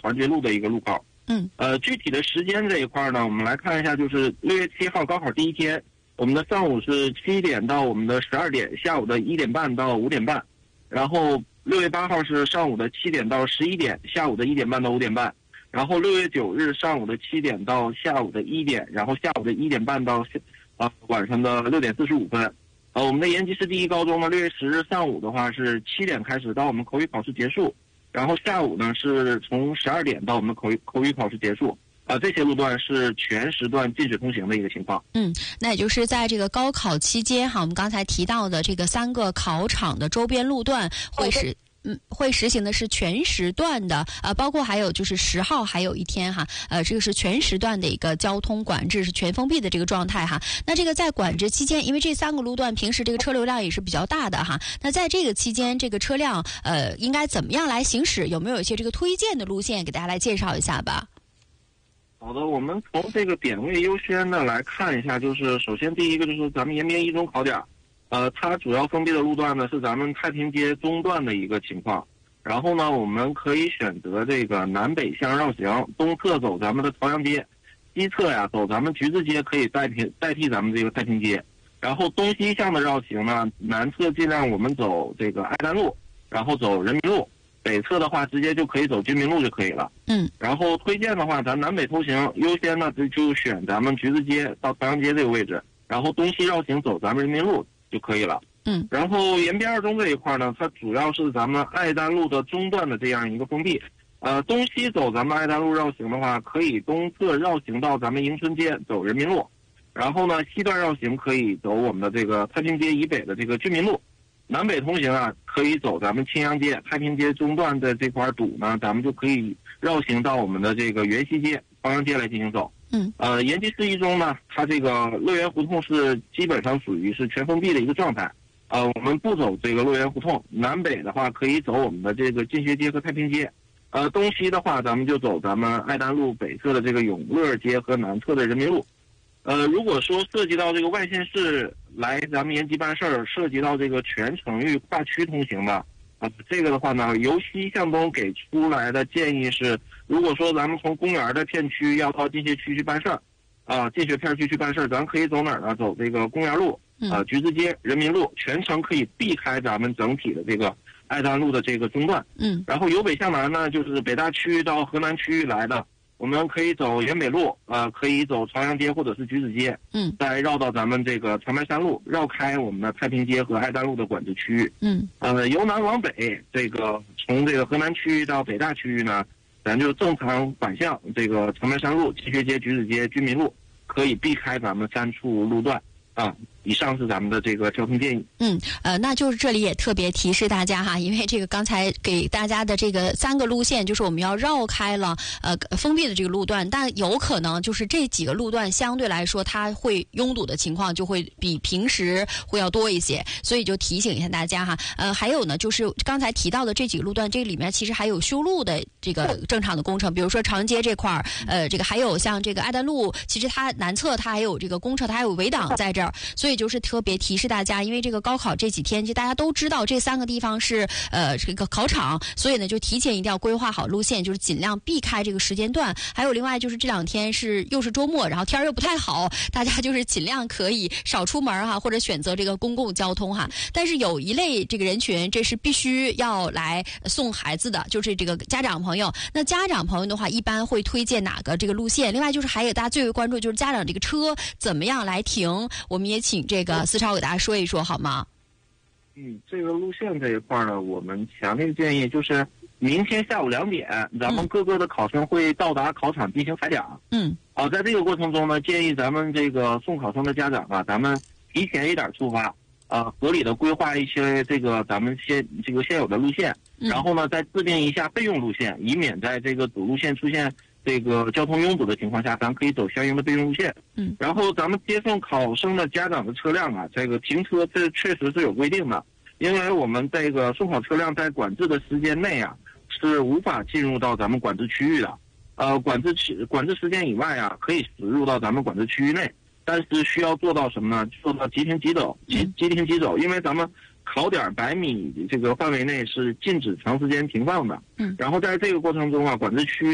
团结路的一个路口。具体的时间这一块呢，我们来看一下，就是6月7号高考第一天，我们的上午是7点到我们的12点，下午的1点半到5点半。然后6月8号是上午的7点到11点，下午的1点半到5点半。然后6月9日上午的7点到下午的1点，然后下午的1点半到晚上的6点45分。我们的延吉市第一高中呢，6月10日上午的话是7点开始到我们口语考试结束。然后下午呢是从12点到我们口语考试结束，这些路段是全时段禁止通行的一个情况。 那也就是在这个高考期间哈，我们刚才提到的这个3个考场的周边路段会实行的是全时段的，包括还有就是10号还有一天哈，这个是全时段的一个交通管制，是全封闭的这个状态哈。那这个在管制期间，因为这3个路段平时这个车流量也是比较大的哈，那在这个期间，这个车辆应该怎么样来行驶？有没有一些这个推荐的路线给大家来介绍一下吧？ 好的，我们从这个点位优先的来看一下，就是首先第一个就是咱们延边一中考点。它主要封闭的路段呢是咱们太平街中段的一个情况，然后呢，我们可以选择这个南北向绕行，东侧走咱们的朝阳街，西侧呀走咱们橘子街，可以代替咱们这个太平街。然后东西向的绕行呢，南侧尽量我们走这个爱丹路，然后走人民路，北侧的话直接就可以走军民路就可以了。然后推荐的话，咱南北通行优先呢就选咱们橘子街到朝阳街这个位置，然后东西绕行走咱们人民路就可以了。然后延边二中这一块呢，它主要是咱们爱丹路的中段的这样一个封闭。东西走咱们爱丹路绕行的话，可以东侧绕行到咱们迎春街走人民路，然后呢西段绕行可以走我们的这个太平街以北的这个军民路。南北通行啊，可以走咱们青阳街、太平街中段的这块堵呢，咱们就可以绕行到我们的这个元西街、朝阳街来进行走。延吉市一中呢，它这个乐园胡同是基本上属于是全封闭的一个状态。我们不走这个乐园胡同，南北的话可以走我们的这个进学街和太平街。东西的话，咱们就走咱们爱丹路北侧的这个永乐街和南侧的人民路。如果说涉及到这个外县市来咱们延吉办事儿，涉及到这个全程域跨区通行的，这个的话呢，由西向东给出来的建议是，如果说咱们从公园的片区要到进学区去办事儿，进学片区去办事儿，咱可以走哪儿呢？走这个公园路，橘子街、人民路，全程可以避开咱们整体的这个爱丹路的这个中段。然后由北向南呢，就是北大区到河南区来的，我们可以走延北路，可以走朝阳街或者是橘子街，再绕到咱们这个长白山路，绕开我们的太平街和爱丹路的管制区域。由南往北，这个从这个河南区到北大区域呢，咱就正常反向这个长白山路、进学街、橘子街、军民路，可以避开咱们3处路段。以上是咱们的这个交通建议。 那就是这里也特别提示大家哈，因为这个刚才给大家的这个3个路线，就是我们要绕开了封闭的这个路段，但有可能就是这几个路段相对来说它会拥堵的情况就会比平时会要多一些，所以就提醒一下大家哈。还有呢，就是刚才提到的这几个路段，这里面其实还有修路的这个正常的工程，比如说长安街这块这个还有像这个爱丹路，其实它南侧它还有这个公车，它还有围挡在这儿。所以就是特别提示大家，因为这个高考这几天，就大家都知道这3个地方是这个考场，所以呢就提前一定要规划好路线，就是尽量避开这个时间段。还有另外就是这2天又是周末，然后天又不太好，大家就是尽量可以少出门哈，或者选择这个公共交通哈。但是有一类这个人群，这是必须要来送孩子的，就是这个家长朋友。那家长朋友的话，一般会推荐哪个这个路线？另外就是还有大家最为关注就是家长这个车怎么样来停，我们也请这个思超给大家说一说好吗？ 这个路线这一块呢，我们强烈建议就是明天下午2点，咱们各个的考生会到达考场进行采奖。在这个过程中呢，建议咱们这个送考生的家长啊，咱们提前一点出发，合理的规划一些这个咱们现有的路线，然后呢再制定一下备用路线，以免在这个主路线出现这个交通拥堵的情况下，咱可以走相应的备用路线。然后咱们接送考生的家长的车辆啊，这个停车这确实是有规定的，因为我们这个送考车辆在管制的时间内啊，是无法进入到咱们管制区域的。管制时间以外啊，可以驶入到咱们管制区域内，但是需要做到什么呢？做到即停即走，即停即走，因为咱们考点100米这个范围内是禁止长时间停放的。然后在这个过程中啊，管制区